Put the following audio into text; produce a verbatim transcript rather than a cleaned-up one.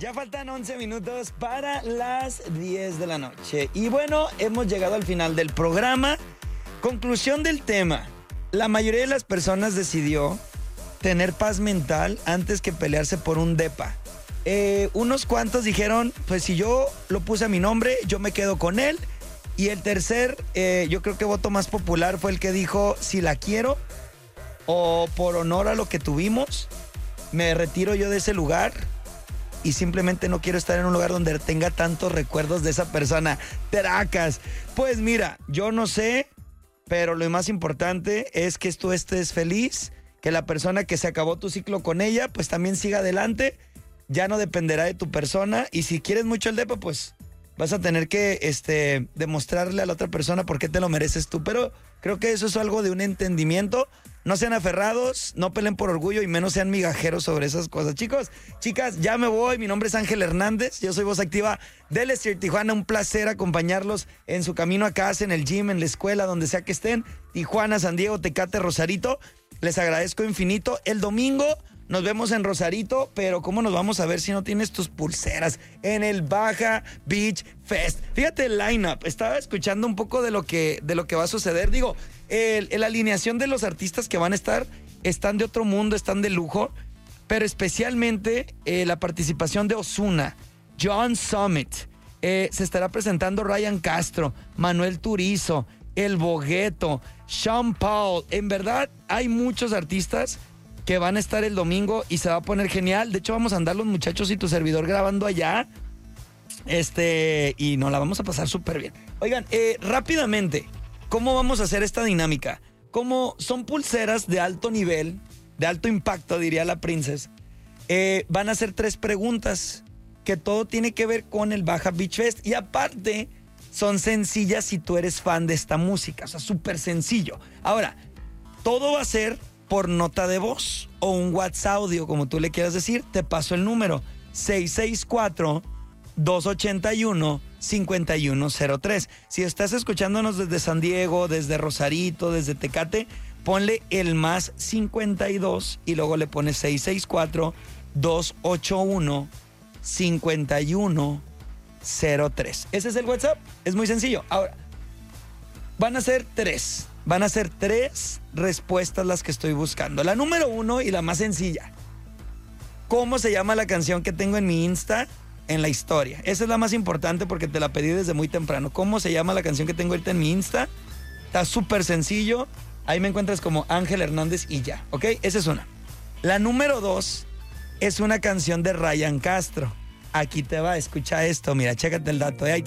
Ya faltan once minutos para las diez de la noche. Y bueno, hemos llegado al final del programa. Conclusión del tema. La mayoría de las personas decidió tener paz mental antes que pelearse por un depa. Eh, unos cuantos dijeron, pues si yo lo puse a mi nombre, yo me quedo con él. Y el tercer, eh, yo creo que voto más popular fue el que dijo, si la quiero o por honor a lo que tuvimos, me retiro yo de ese lugar y simplemente no quiero estar en un lugar donde tenga tantos recuerdos de esa persona. Tracas. Pues mira, yo no sé, pero lo más importante es que tú estés feliz, que la persona que se acabó tu ciclo con ella, pues también siga adelante, ya no dependerá de tu persona, y si quieres mucho el depa, pues vas a tener que este, demostrarle a la otra persona por qué te lo mereces tú, pero creo que eso es algo de un entendimiento. No sean aferrados, no peleen por orgullo y menos sean migajeros sobre esas cosas. Chicos, chicas, ya me voy. Mi nombre es Ángel Hernández. Yo soy voz activa del Estier Tijuana. Un placer acompañarlos en su camino a casa, en el gym, en la escuela, donde sea que estén. Tijuana, San Diego, Tecate, Rosarito. Les agradezco infinito. El domingo nos vemos en Rosarito, pero ¿cómo nos vamos a ver si no tienes tus pulseras? En el Baja Beach Fest. Fíjate el line-up. Estaba escuchando un poco de lo que, de lo que va a suceder. Digo, el, la alineación de los artistas que van a estar están de otro mundo, están de lujo, pero especialmente eh, la participación de Ozuna, John Summit, eh, se estará presentando Ryan Castro, Manuel Turizo, El Bogueto, Sean Paul. En verdad, hay muchos artistas que van a estar el domingo y se va a poner genial. De hecho, vamos a andar los muchachos y tu servidor grabando allá. Este, y nos la vamos a pasar súper bien. Oigan, eh, rápidamente, ¿cómo vamos a hacer esta dinámica? Como son pulseras de alto nivel, de alto impacto, diría la princesa, eh, van a hacer tres preguntas que todo tiene que ver con el Baja Beach Fest. Y aparte, son sencillas si tú eres fan de esta música. O sea, súper sencillo. Ahora, todo va a ser por nota de voz o un WhatsApp audio, como tú le quieras decir. Te paso el número seis seis cuatro, dos ocho uno, cinco uno cero tres. Si estás escuchándonos desde San Diego, desde Rosarito, desde Tecate, ponle el más cincuenta y dos y luego le pones seis seis cuatro, dos ocho uno, cinco uno cero tres. Ese es el WhatsApp, es muy sencillo. Ahora, van a ser tres. Van a ser tres respuestas las que estoy buscando. La número uno y la más sencilla. ¿Cómo se llama la canción que tengo en mi Insta en la historia? Esa es la más importante porque te la pedí desde muy temprano. ¿Cómo se llama la canción que tengo ahorita en mi Insta? Está súper sencillo. Ahí me encuentras como Ángel Hernández y ya, ¿ok? Esa es una. La número dos es una canción de Ryan Castro. Aquí te va, escucha esto. Mira, chécate el dato. ¿eh?